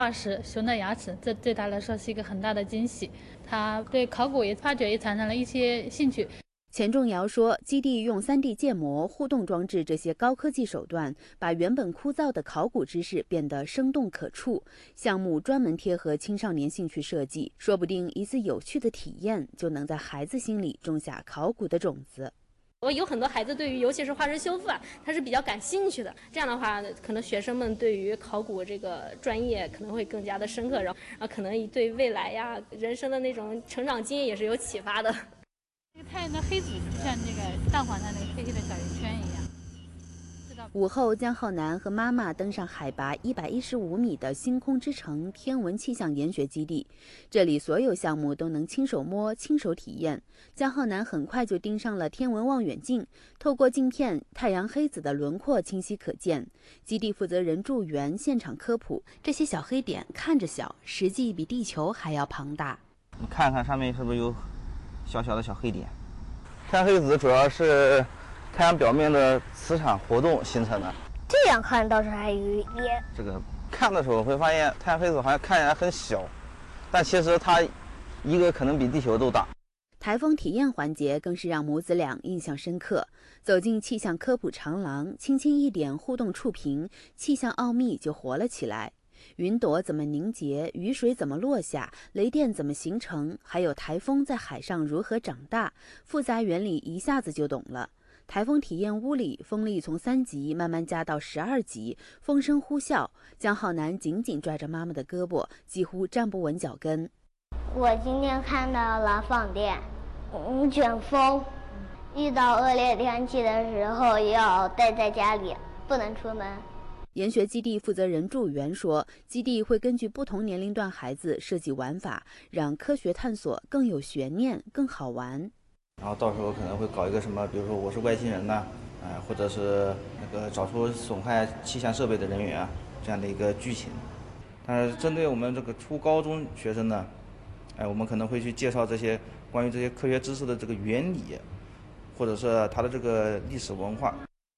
20熊的牙齿，这对他来说是一个很大的惊喜。他对考古也发掘也产生了一些兴趣。 钱仲尧说，基地用3D 建模、互动装置这些高科技手段，把原本枯燥的考古知识变得生动可触。项目专门贴合青少年兴趣设计，说不定一次有趣的体验就能在孩子心里种下考古的种子。 我有很多孩子对于尤其是化石修复他是比较感兴趣的，这样的话可能学生们对于考古这个专业可能会更加的深刻，然后可能对未来人生的那种成长经验也是有启发的。 这个太阳的黑子像那个蛋黄上那个黑黑的小圆圈一样。 午后，江浩南和妈妈登上海拔115米的星空之城天文气象研学基地，这里所有项目都能亲手摸、亲手体验。江浩南很快就盯上了天文望远镜，透过镜片，太阳黑子的轮廓清晰可见。基地负责人祝元现场科普，这些小黑点看着小，实际比地球还要庞大。 你看看上面是不是有小小的小黑点？太阳黑子主要是太阳表面的磁场活动形成的。 这样看倒是还有一点。 这个看的时候会发现太阳黑子好像看起来很小，但其实它一个可能比地球都大。 台风体验环节更是让母子俩印象深刻。走进气象科普长廊，轻轻一点互动触屏，气象奥秘就活了起来。云朵怎么凝结，雨水怎么落下，雷电怎么形成，还有台风在海上如何长大，复杂原理一下子就懂了。台风体验屋里，风力从3级慢慢加到12级，风声呼啸。江浩南紧紧拽着妈妈的胳膊，几乎站不稳脚跟。 我今天看到了放电，卷风，遇到恶劣天气的时候要待在家里，不能出门。 研学基地负责人祝元说，基地会根据不同年龄段孩子设计玩法，让科学探索更有悬念、更好玩。 然后到时候可能会搞一个什么，比如说我是外星人呐，或者是那个找出损害气象设备的人员这样的一个剧情。但是针对我们这个初高中学生呢，我们可能会去介绍这些关于这些科学知识的这个原理，或者是它的这个历史文化。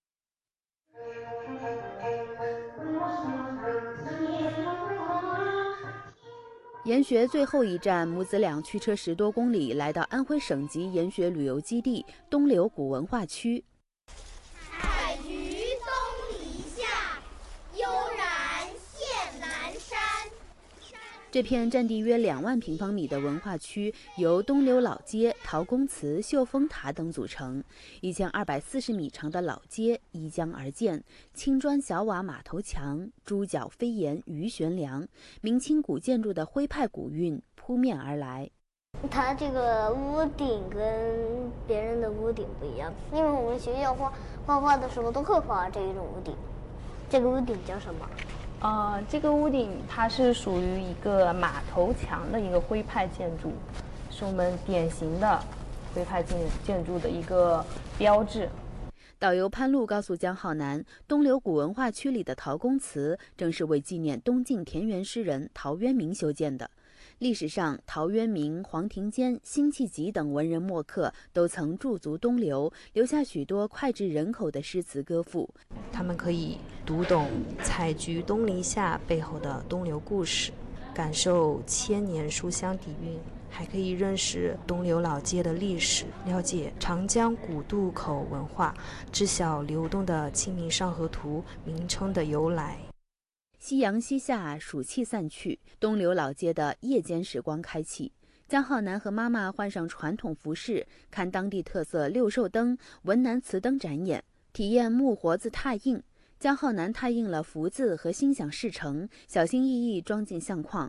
研学最后一站，母子俩驱车10多公里，来到安徽省级研学旅游基地东流古文化区。 采菊东篱下，悠然见南山。 这片占地约2万平方米的文化区由东流老街、陶公祠、秀峰塔等组成。1240米长的老街依江而建，青砖小瓦码头墙，猪脚飞檐鱼悬梁，明清古建筑的徽派古韵扑面而来。 它这个屋顶跟别人的屋顶不一样，因为我们学校画画的时候都会画这一种屋顶。这个屋顶叫什么？ 这个屋顶它是属于一个码头墙的一个徽派建筑，是我们典型的徽派建筑的一个标志。 导游潘路告诉江浩南，东流古文化区里的陶公祠正是为纪念东晋田园诗人陶渊明修建的。历史上，陶渊明、黄庭坚、辛弃疾等文人墨客都曾驻足东流，留下许多脍炙人口的诗词歌赋。 他们可以读懂采菊东篱下背后的东流故事，感受千年书香底蕴，还可以认识东流老街的历史，了解长江古渡口文化，知晓流动的《清明上河图》名称的由来。 夕阳西下，暑气散去，东流老街的夜间时光开启。江浩南和妈妈换上传统服饰，看当地特色六兽灯、文南瓷灯展演，体验木活字拓印。江浩南拓印了福字和心想事成，小心翼翼装进相框。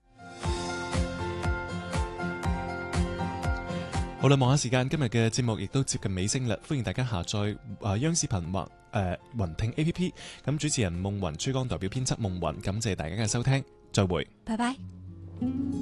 好啦，望下時間，今日嘅節目亦都接近尾聲啦，歡迎大家下載央視頻或雲聽 A P P。咁主持人夢雲、珠江代表編輯夢雲，感謝大家嘅收聽，再會， 拜拜。